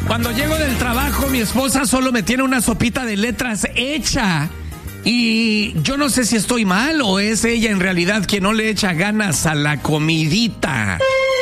Cuando llego del trabajo, mi esposa solo me tiene una sopita de letras hecha. Y yo no sé si estoy mal o es ella en realidad quien no le echa ganas a la comidita.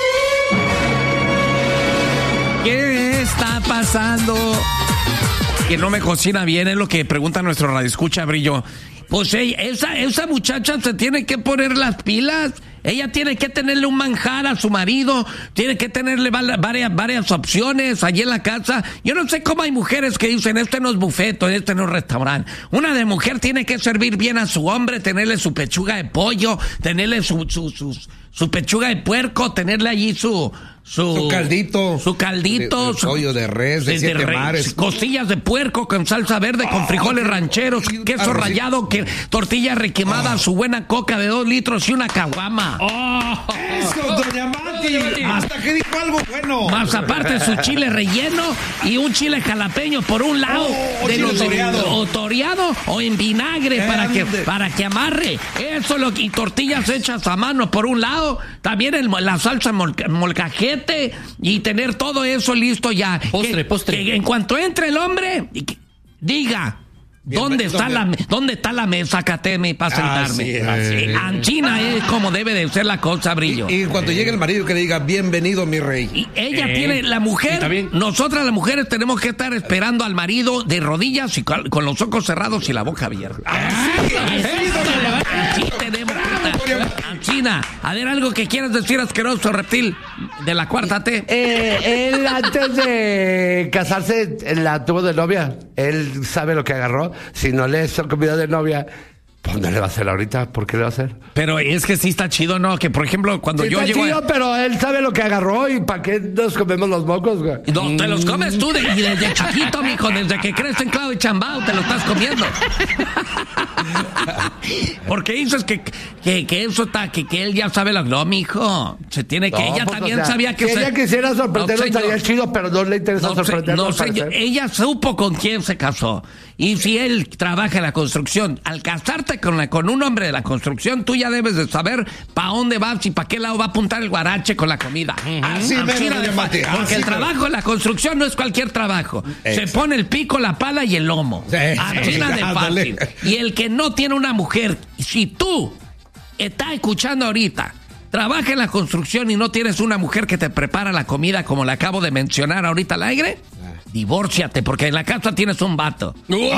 ¿Qué está pasando? Que no me cocina bien, es lo que pregunta nuestro radioescucha, Brillo. Pues esa muchacha se tiene que poner las pilas. Ella tiene que tenerle un manjar a su marido, tiene que tenerle varias opciones allí en la casa. Yo no sé cómo hay mujeres que dicen, este no es buffet, este no es restaurante. Una de mujer tiene que servir bien a su hombre, tenerle su pechuga de pollo, tenerle su pechuga de puerco, tenerle allí su caldito. Su caldito. Su pollo de res, de 7 mares. Costillas de puerco con salsa verde, con frijoles rancheros, queso rallado, tortilla requemada, su buena coca de 2 litros y una caguama. ¡Eso, doña Mati! Hasta que dijo algo bueno. Más aparte su chile relleno y un chile jalapeño por un lado. O toreado o en vinagre para que amarre. Eso y tortillas hechas a mano por un lado. También la salsa molcajete y tener todo eso listo ya. Postre. Que en cuanto entre el hombre, diga... ¿Dónde está la mesa, Cateme, para sentarme? Así. Anchina es como debe de ser la cosa, Brillo. Y cuando llegue el marido que le diga, bienvenido, mi rey. Y ella tiene, la mujer, nosotras las mujeres tenemos que estar esperando al marido de rodillas y con los ojos cerrados y la boca abierta. Sí, tenemos que estar. Anchina, a ver, algo que quieras decir, asqueroso reptil de la cuarta T. Él antes de casarse la tuvo de novia. Él sabe lo que agarró. Si no le hizo comida de novia, pues no le va a hacer ahorita. ¿Por qué le va a hacer? Pero es que sí está chido, ¿no? Que, por ejemplo, cuando sí yo está llego... chido, pero él sabe lo que agarró y ¿para qué nos comemos los mocos, güey? No, te los comes tú y desde chiquito, mijo, desde que crees en clavo y chambao, te lo estás comiendo. Porque dices que eso está, que él ya sabe lo... No, mijo, se tiene que... ella pues, también sabía que... Si ella quisiera sorprenderlo, estaría chido, pero no le interesa sorprenderlo. Ella supo con quién se casó. Y si él trabaja en la construcción, al casarte con un hombre de la construcción, tú ya debes de saber para dónde vas y para qué lado va a apuntar el guarache con la comida. Así porque el trabajo en la construcción no es cualquier trabajo. Se pone el pico, la pala y el lomo. Así de fácil. Y el que no tiene una mujer, si tú estás escuchando ahorita, trabaja en la construcción y no tienes una mujer que te prepara la comida como la acabo de mencionar ahorita al aire, divórciate, porque en la casa tienes un vato.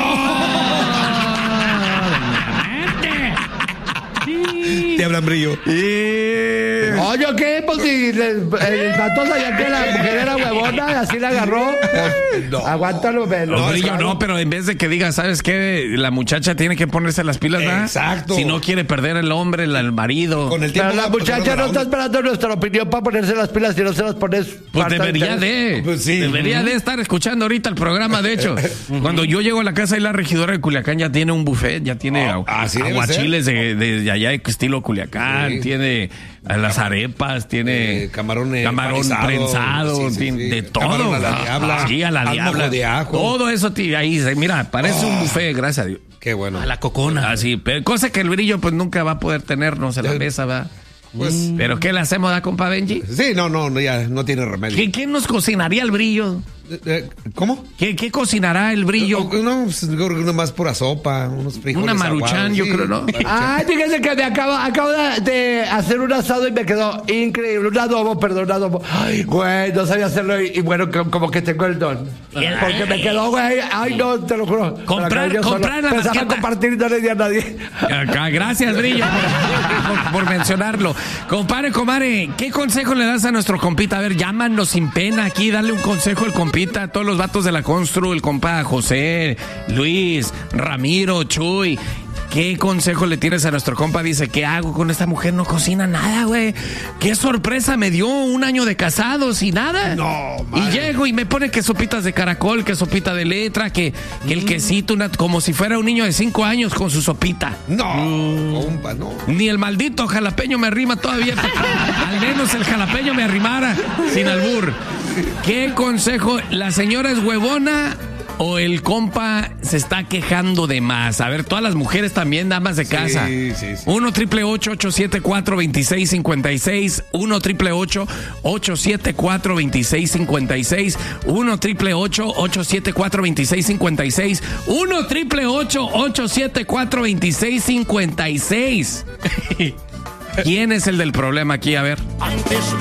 Te hablan, Brillo. Oye, ¿qué? Pues si el vato sabía que la mujer era huevona, así la agarró. Pues, no. Aguántalo, No, Brillo, no, pero en vez de que diga, ¿sabes qué? La muchacha tiene que ponerse las pilas, ¿verdad? Exacto. Si no quiere perder el hombre, el marido. Con el tiempo pero la muchacha no está esperando nuestra opinión para ponerse las pilas. Si no se las pones... Pues debería de. Pues sí. Debería de estar escuchando ahorita el programa, de hecho. Cuando yo llego a la casa y la regidora de Culiacán ya tiene un buffet, ya tiene aguachiles de allá de estilo Culiacán, tiene las arepas, tiene camarón prensado, de todo. Camarón a la diabla. Sí, a la diabla. De ajo. Todo eso ahí, mira, parece un buffet, gracias a Dios. Qué bueno. A la cocona. Así, pero cosa que el Brillo pues nunca va a poder tenernos en la mesa, ¿va? Pues, ¿pero qué le hacemos a compa Benji? Sí, no, ya no tiene remedio. ¿Qué nos cocinaría el Brillo? ¿Cómo? ¿Qué cocinará el Brillo? No, pues, nomás pura sopa, unos frijoles. Una maruchan, yo creo, ¿no? Ay, fíjense que me acabo de hacer un asado y me quedó increíble. Un adobo. Ay, güey, no sabía hacerlo y bueno, como que tengo el don. Porque me quedó, güey. Ay, no, te lo juro. Comprar la empezaba a compartir y no le di a nadie. Gracias, Brillo, por mencionarlo. Compadre, comadre, ¿qué consejo le das a nuestro compita? A ver, llámanos sin pena aquí, dale un consejo al compita, a todos los vatos de la Constru, el compa José, Luis, Ramiro, Chuy. ¿Qué consejo le tienes a nuestro compa? Dice, ¿qué hago con esta mujer? No cocina nada, güey. Qué sorpresa me dio 1 año de casados y nada. No, y llego y me pone que sopitas de caracol, que sopita de letra, que el quesito, como si fuera un niño de 5 años con su sopita. No, compa, no. Ni el maldito jalapeño me arrima todavía. Al menos el jalapeño me arrimara sin albur. ¿Qué consejo? ¿La señora es huevona o el compa se está quejando de más? A ver, todas las mujeres también, damas de casa. Sí. 1-888-874-2656. 1-888-874-2656. 1-888-874-2656. 1-888-874-2656. ¿Quién es el del problema aquí? A ver.